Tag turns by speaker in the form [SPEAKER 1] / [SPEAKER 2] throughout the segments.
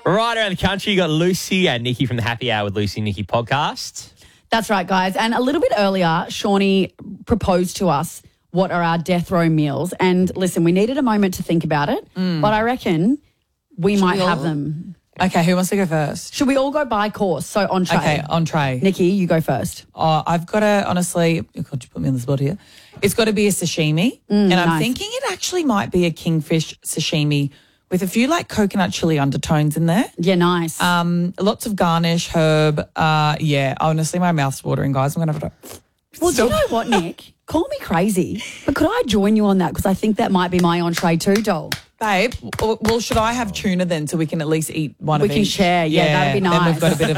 [SPEAKER 1] Right around the country, you got Lucy and Nikki from the Happy Hour with Lucy and Nikki podcast.
[SPEAKER 2] That's right, guys. And a little bit earlier, Shawnee proposed to us what are our death row meals. And listen, we needed a moment to think about it, but I reckon we might have them.
[SPEAKER 3] Okay, who wants to go first?
[SPEAKER 2] Should we all go by course? So entree.
[SPEAKER 3] Okay, entree.
[SPEAKER 2] Nikki, you go first.
[SPEAKER 3] Oh, I've got to, honestly, you put me on the spot here. It's got to be a sashimi. And I'm
[SPEAKER 2] nice.
[SPEAKER 3] thinking it actually might be a kingfish sashimi with a few like coconut chili undertones in there.
[SPEAKER 2] Yeah, nice.
[SPEAKER 3] Lots of garnish, herb. Yeah, honestly, my mouth's watering, guys. I'm going to have to...
[SPEAKER 2] Well, do you know what, Nick? Call me crazy, but could I join you on that? Because I think that might be my entree too, doll.
[SPEAKER 3] Babe, well, should I have tuna then so we can at least eat one of each?
[SPEAKER 2] We can share. Yeah, that'd be nice.
[SPEAKER 3] Then we've got a bit of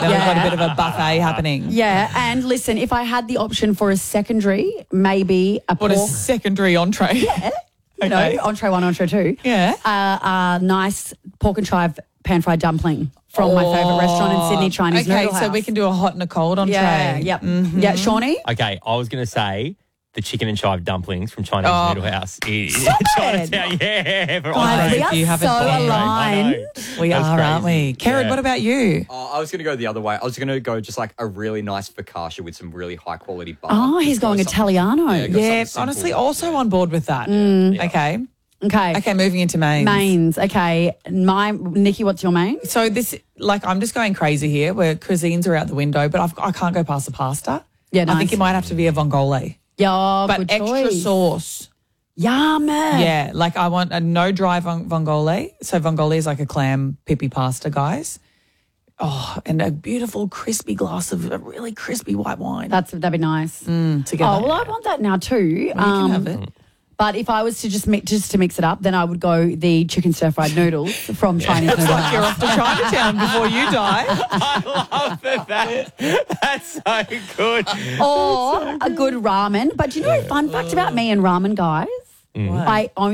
[SPEAKER 3] a buffet happening.
[SPEAKER 2] Yeah, and listen, if I had the option for a secondary, maybe a
[SPEAKER 3] What, a secondary entree?
[SPEAKER 2] Yeah. You know,
[SPEAKER 3] Okay.
[SPEAKER 2] entree one, entree two.
[SPEAKER 3] Yeah.
[SPEAKER 2] A nice pork and chive pan-fried dumpling from my favourite restaurant in Sydney, Chinese Noodle House.
[SPEAKER 3] Okay, so we can do a hot and a cold entree.
[SPEAKER 2] Yeah, yep. Yeah, Shawnee?
[SPEAKER 1] Okay, I was going to say the chicken and chive dumplings from Chinese Noodle House in
[SPEAKER 2] Stop it.
[SPEAKER 1] Chinatown. Yeah, for
[SPEAKER 2] Guys,
[SPEAKER 1] entree.
[SPEAKER 2] we are
[SPEAKER 3] You haven't
[SPEAKER 2] so
[SPEAKER 3] been.
[SPEAKER 1] I
[SPEAKER 2] aligned.
[SPEAKER 1] know.
[SPEAKER 3] We
[SPEAKER 1] That's
[SPEAKER 3] are, aren't
[SPEAKER 1] crazy.
[SPEAKER 3] we? Karen,
[SPEAKER 1] Yeah.
[SPEAKER 3] what about you?
[SPEAKER 4] I was going to go the other way. I was going to go just like a really nice focaccia with some really high quality butter.
[SPEAKER 2] Oh, he's
[SPEAKER 4] Just go
[SPEAKER 2] going
[SPEAKER 4] something-
[SPEAKER 2] Italiano.
[SPEAKER 4] Yeah, go
[SPEAKER 3] Yeah,
[SPEAKER 4] something
[SPEAKER 3] honestly,
[SPEAKER 4] simple.
[SPEAKER 3] also on board with that. Okay.
[SPEAKER 2] Okay.
[SPEAKER 3] Okay, moving into mains.
[SPEAKER 2] Mains. Okay. Nikki, what's your main?
[SPEAKER 3] So this, like, I'm just going crazy here where cuisines are out the window, but I can't go past the pasta.
[SPEAKER 2] Yeah,
[SPEAKER 3] I
[SPEAKER 2] nice.
[SPEAKER 3] think it might have to be a vongole.
[SPEAKER 2] Yeah,
[SPEAKER 3] But
[SPEAKER 2] good
[SPEAKER 3] extra
[SPEAKER 2] choice.
[SPEAKER 3] sauce.
[SPEAKER 2] Yum.
[SPEAKER 3] Yeah, like I want a no dry vongole. So vongole is like a clam pipi pasta, guys. Oh, and a beautiful crispy glass of a really crispy white wine
[SPEAKER 2] That'd be nice.
[SPEAKER 3] together.
[SPEAKER 2] Oh, well, I want that now too.
[SPEAKER 3] You can have it.
[SPEAKER 2] But if I was to just to mix it up, then I would go the chicken stir-fried noodles from Chinese Noodle
[SPEAKER 3] It's like you're
[SPEAKER 2] House.
[SPEAKER 3] off to Chinatown before you die.
[SPEAKER 1] I love that. That's so good.
[SPEAKER 2] Or a good ramen. But you know, fun fact about me and ramen, guys? I